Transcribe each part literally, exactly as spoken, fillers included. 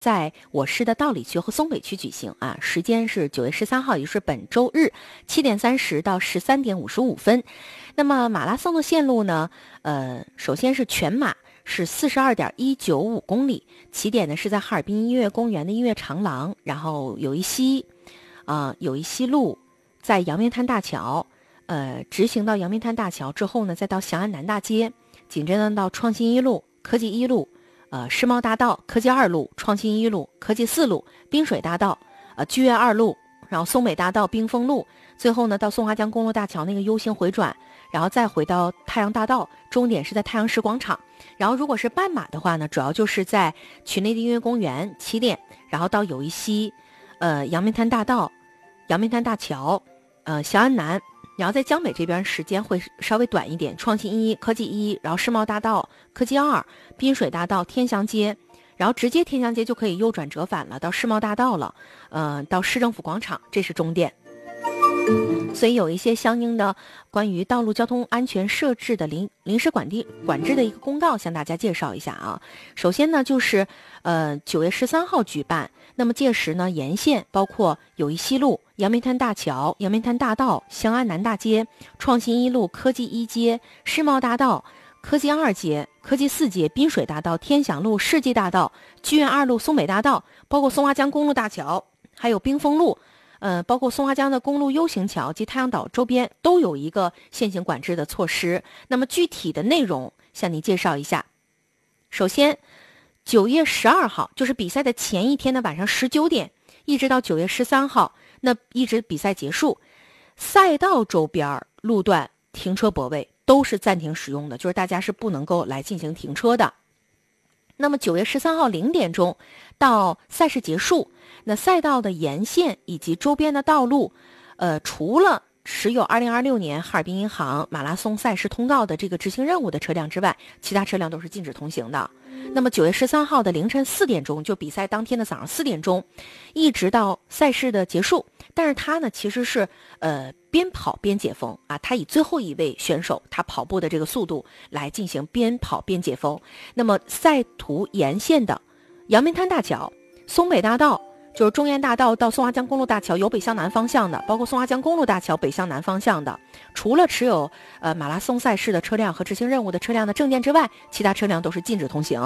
在我市的道里区和松北区举行啊，时间是九月十三号，也就是本周日七点三十到十三点五十五分。那么马拉松的线路呢，呃，首先是全马是四十二点一九五公里，起点呢是在哈尔滨音乐公园的音乐长廊，然后有一溪，啊、呃，有一溪路在阳明滩大桥，呃，直行到阳明滩大桥之后呢，再到翔安南大街，紧接着到创新一路、科技一路。呃，世贸大道、科技二路、创新一路、科技四路、滨水大道、呃剧院二路，然后松北大道、冰峰路，最后呢到松花江公路大桥那个 U 型回转，然后再回到太阳大道，终点是在太阳石广场。然后如果是半马的话呢，主要就是在群内的音乐公园起点，然后到友谊溪、呃阳明滩大道、阳明滩大桥、呃翔安南。然后在江北这边时间会稍微短一点，创新一、科技一，然后世贸大道、科技二、滨水大道、天祥街，然后直接天祥街就可以右转折返了，到世贸大道了，呃，到市政府广场，这是终点。所以有一些相应的关于道路交通安全设置的临临时管地管制的一个公告，向大家介绍一下啊。首先呢，就是呃九月十三号举办，那么届时呢，沿线包括友谊西路、阳明滩大桥、阳明滩大道、翔安南大街、创新一路、科技一街、世贸大道、科技二街、科技四街、滨水大道、天祥路、世纪大道、剧院二路、松北大道，包括松花江公路大桥，还有冰峰路。呃，包括松花江的公路 U 型桥及太阳岛周边都有一个现行管制的措施。那么具体的内容向你介绍一下。首先，九月十二号就是比赛的前一天的晚上十九点，一直到九月十三号，那一直比赛结束，赛道周边路段停车泊位都是暂停使用的，就是大家是不能够来进行停车的。那么九月十三号零点钟到赛事结束，那赛道的沿线以及周边的道路，呃，除了持有二零二六年哈尔滨银行马拉松赛事通道的这个执行任务的车辆之外，其他车辆都是禁止通行的。那么九月十三号的凌晨四点钟，就比赛当天的早上四点钟，一直到赛事的结束。但是他呢，其实是呃边跑边解封啊，他以最后一位选手他跑步的这个速度来进行边跑边解封。那么赛途沿线的阳明滩大桥、松北大道，就是中原大道到松花江公路大桥有北向南方向的，包括松花江公路大桥北向南方向的，除了持有呃马拉松赛事的车辆和执行任务的车辆的证件之外，其他车辆都是禁止通行。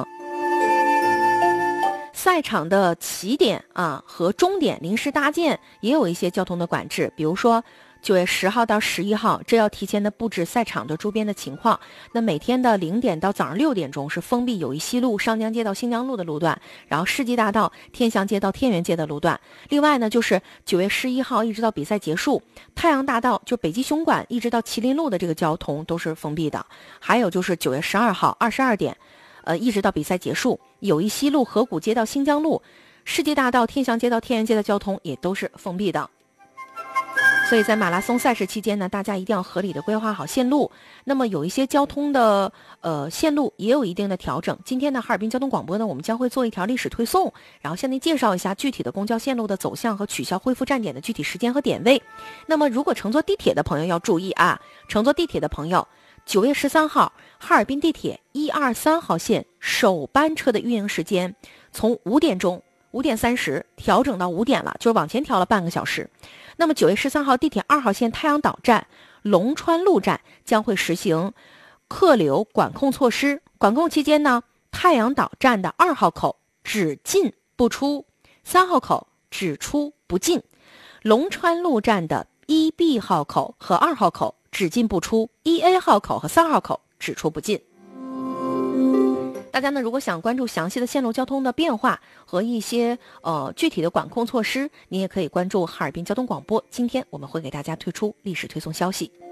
赛场的起点啊和终点临时搭建也有一些交通的管制，比如说九月十号到十一号，这要提前的布置赛场的周边的情况。那每天的零点到早上六点钟是封闭友谊西路、上江街到新疆路的路段，然后世纪大道、天祥街到天元街的路段。另外呢，就是九月十一号一直到比赛结束，太阳大道就北极熊馆一直到麒麟路的这个交通都是封闭的。还有就是九月十二号二十二点。呃，一直到比赛结束，友谊西路、河谷街到新疆路、世纪大道、天祥街到天元街的交通也都是封闭的。所以在马拉松赛事期间呢，大家一定要合理的规划好线路。那么有一些交通的呃线路也有一定的调整。今天呢，哈尔滨交通广播呢，我们将会做一条历史推送，然后向您介绍一下具体的公交线路的走向和取消恢复站点的具体时间和点位。那么如果乘坐地铁的朋友要注意啊，乘坐地铁的朋友。九月十三号，哈尔滨地铁一二三号线首班车的运营时间从五点钟五点三十调整到五点了，就是往前调了半个小时。那么九月十三号，地铁二号线太阳岛站、龙川路站将会实行客流管控措施。管控期间呢，太阳岛站的二号口只进不出，三号口只出不进；龙川路站的一 B 号口和二号口只进不出，一 A 号口和三号口只出不进。大家呢，如果想关注详细的线路交通的变化和一些呃具体的管控措施，您也可以关注哈尔滨交通广播。今天我们会给大家推出历史推送消息。